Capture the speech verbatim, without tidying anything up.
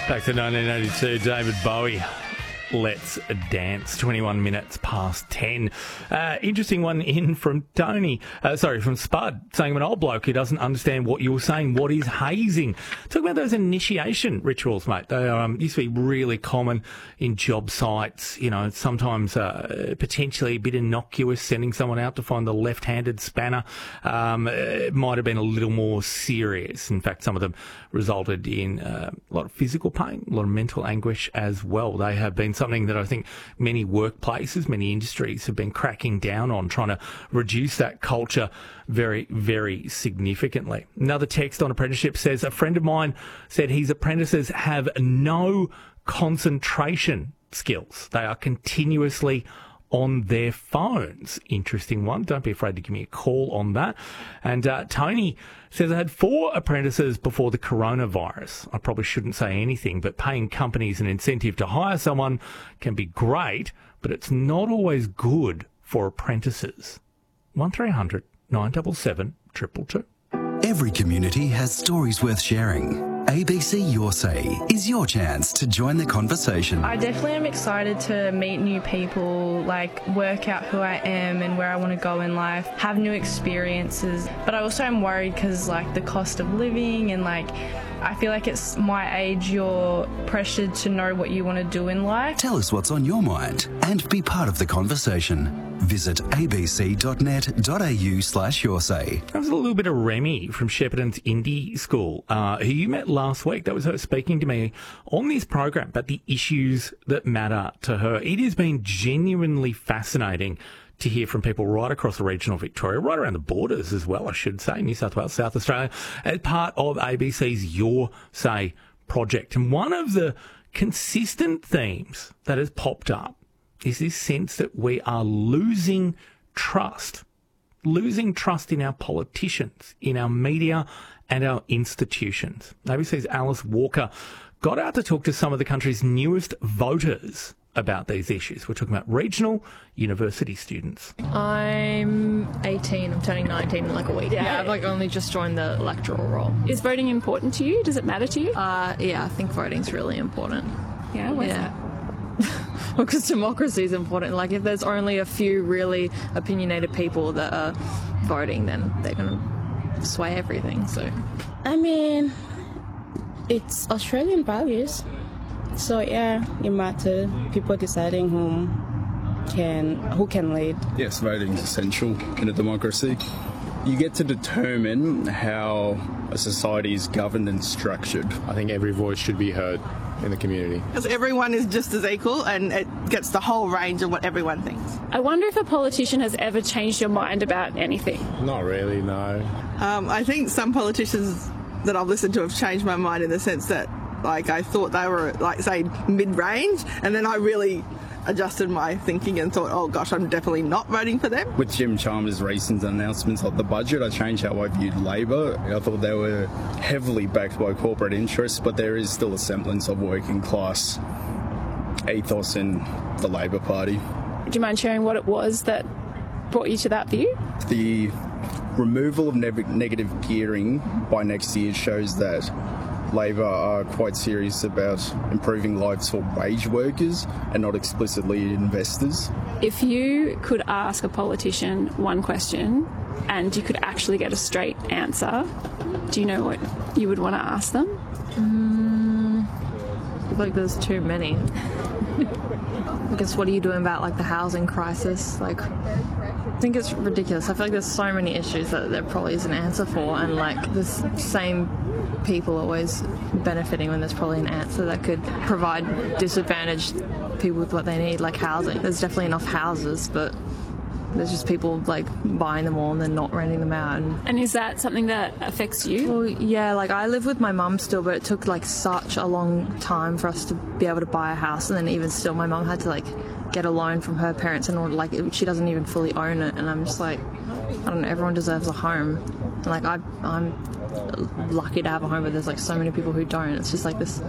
Back to nineteen eighty-two, David Bowie. Let's Dance, twenty-one minutes past ten. Uh, interesting one in from Tony, uh, sorry, from Spud, saying I'm an old bloke who doesn't understand what you're saying. What is hazing? Talk about those initiation rituals, mate. They um, used to be really common in job sites, you know, sometimes uh, potentially a bit innocuous, sending someone out to find the left-handed spanner. Um, it might have been a little more serious. In fact, some of them resulted in uh, a lot of physical pain, a lot of mental anguish as well. They have been something that I think many workplaces, many industries have been cracking down on, trying to reduce that culture very, very significantly. Another text on apprenticeship says, a friend of mine said his apprentices have no concentration skills. They are continuously on their phones. Interesting one. Don't be afraid to give me a call on that. And uh, Tony says, I had four apprentices before the coronavirus. I probably shouldn't say anything, but paying companies an incentive to hire someone can be great, but it's not always good for apprentices. one three hundred nine seven seven two two two. Every community has stories worth sharing. A B C Your Say is your chance to join the conversation. I definitely am excited to meet new people, like work out who I am and where I want to go in life, have new experiences. But I also am worried because like the cost of living and like I feel like it's my age, you're pressured to know what you want to do in life. Tell us what's on your mind and be part of the conversation. Visit abc.net.au slash your say. That was a little bit of Remy from Shepparton's Indie School, uh, who you met last week. That was her speaking to me on this program about the issues that matter to her. It has been genuinely fascinating to hear from people right across the regional Victoria, right around the borders as well, I should say, New South Wales, South Australia, as part of A B C's Your Say project. And one of the consistent themes that has popped up is this sense that we are losing trust, losing trust in our politicians, in our media and our institutions. A B C's Alice Walker got out to talk to some of the country's newest voters about these issues. We're talking about regional university students. I'm eighteen. I'm turning nineteen in like a week. Yeah, I've like only just joined the electoral role. Is voting important to you? Does it matter to you? Uh, yeah, I think voting's really important. Yeah, why's yeah. that? Because democracy is important. Like if there's only a few really opinionated people that are voting, then they're going to sway everything. So, I mean, it's Australian values. So yeah, it matters. People deciding whom can who can lead. Yes, voting is essential in a democracy. You get to determine how a society is governed and structured. I think every voice should be heard in the community. Because everyone is just as equal and it gets the whole range of what everyone thinks. I wonder if a politician has ever changed your mind about anything. Not really, no. Um, I think some politicians that I've listened to have changed my mind in the sense that like I thought they were like say mid-range and then I really adjusted my thinking and thought, oh gosh, I'm definitely not voting for them. With Jim Chalmers' recent announcements of the budget, I changed how I viewed Labor. I thought they were heavily backed by corporate interests, but there is still a semblance of working class ethos in the Labor Party. Do you mind sharing what it was that brought you to that view? The removal of ne- negative gearing by next year shows that Labor are quite serious about improving lives for wage workers and not explicitly investors. If you could ask a politician one question and you could actually get a straight answer, do you know what you would want to ask them? Mm, I feel like there's too many. I guess what are you doing about like the housing crisis? Like, I think it's ridiculous. I feel like there's so many issues that there probably is an answer for, and like the same people always benefiting when there's probably an answer that could provide disadvantaged people with what they need, like housing. There's definitely enough houses, but there's just people like buying them all and then not renting them out. And, and is that something that affects you? Well, yeah, like I live with my mum still, but it took like such a long time for us to be able to buy a house, and then even still my mum had to like get a loan from her parents in order, like it, she doesn't even fully own it, and I'm just like, I don't know, everyone deserves a home. And like I, I'm lucky to have a home, but there's like so many people who don't. It's just like this